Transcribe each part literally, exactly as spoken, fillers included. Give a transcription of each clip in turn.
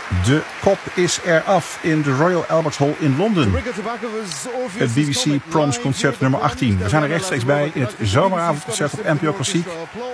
De kop is eraf in de Royal Albert Hall in Londen. Het B B C Proms concert nummer achttien. We zijn er rechtstreeks bij in het zomeravondconcert op N P O Klassiek.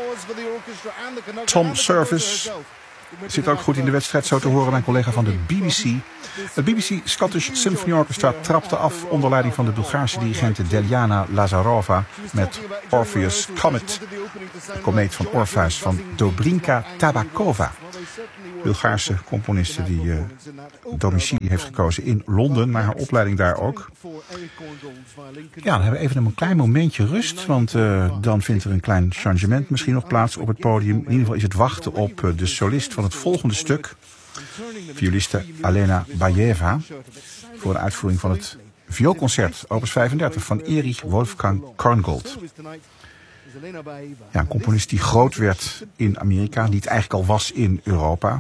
Tom Service zit ook goed in de wedstrijd, zo te horen, mijn collega van de B B C. Het B B C Scottish Symphony Orchestra trapte af onder leiding van de Bulgaarse dirigente Deliana Lazarova met Orpheus Comet, de komeet van Orpheus van Dobrinka Tabakova. Bulgaarse componiste die uh, domicilie heeft gekozen in Londen, maar haar opleiding daar ook. Ja, dan hebben we even een klein momentje rust, want uh, dan vindt er een klein changement misschien nog plaats op het podium. In ieder geval is het wachten op uh, de solist van het volgende stuk, violiste Alena Bayeva, voor een uitvoering van het vioolconcert opus vijfendertig van Erich Wolfgang Korngold. Ja, een componist die groot werd in Amerika, die het eigenlijk al was in Europa.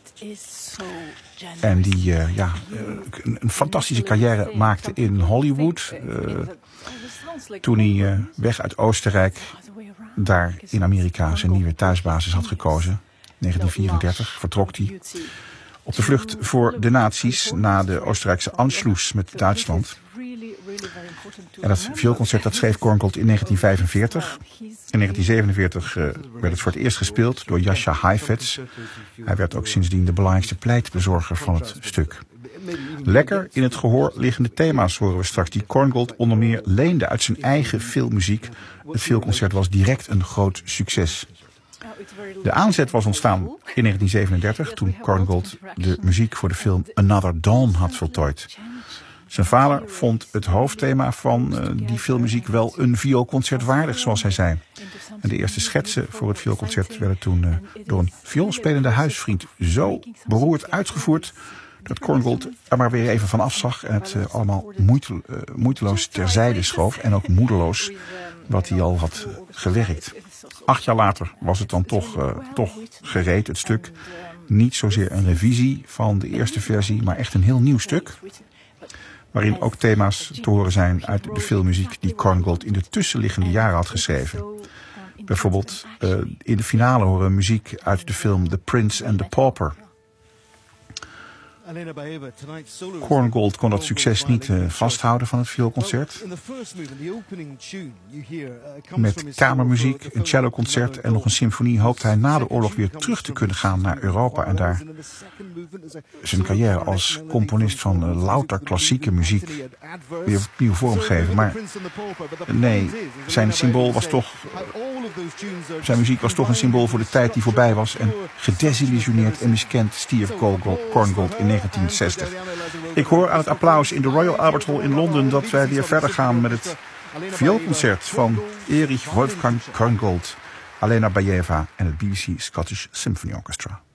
En die uh, ja, een, een fantastische carrière maakte in Hollywood. Uh, toen hij uh, weg uit Oostenrijk daar in Amerika zijn nieuwe thuisbasis had gekozen. negentien vierendertig vertrok hij op de vlucht voor de nazi's na de Oostenrijkse Anschluss met Duitsland. En dat vioolconcert dat schreef Korngold in negentien vijfenveertig. In negentien zevenenveertig uh, werd het voor het eerst gespeeld door Jascha Heifetz. Hij werd ook sindsdien de belangrijkste pleitbezorger van het stuk. Lekker in het gehoor liggende thema's horen we straks, die Korngold onder meer leende uit zijn eigen filmmuziek. Het vioolconcert was direct een groot succes. De aanzet was ontstaan in negentien zevenendertig toen Korngold de muziek voor de film Another Dawn had voltooid. Zijn vader vond het hoofdthema van uh, die filmmuziek wel een vioolconcert waardig, zoals hij zei. En de eerste schetsen voor het vioolconcert werden toen uh, door een vioolspelende huisvriend zo beroerd uitgevoerd dat Korngold er maar weer even van afzag en het uh, allemaal moeite, uh, moeiteloos terzijde schoof en ook moedeloos wat hij al had uh, gewerkt. Acht jaar later was het dan toch, uh, toch gereed, het stuk. Niet zozeer een revisie van de eerste versie, maar echt een heel nieuw stuk, waarin ook thema's te horen zijn uit de filmmuziek die Korngold in de tussenliggende jaren had geschreven. Bijvoorbeeld uh, in de finale horen we muziek uit de film The Prince and the Pauper. Korngold kon dat succes niet uh, vasthouden van het vioolconcert. Met kamermuziek, een celloconcert en nog een symfonie hoopt hij na de oorlog weer terug te kunnen gaan naar Europa en daar zijn carrière als componist van uh, louter klassieke muziek weer opnieuw vormgeven. Maar nee, zijn symbool was toch, zijn muziek was toch een symbool voor de tijd die voorbij was en gedesillusioneerd en miskend stierf Korngold in negentien zestig. Ik hoor aan het applaus in de Royal Albert Hall in Londen dat wij weer verder gaan met het vioolconcert van Erich Wolfgang Korngold, Alena Bayeva en het B B C Scottish Symphony Orchestra.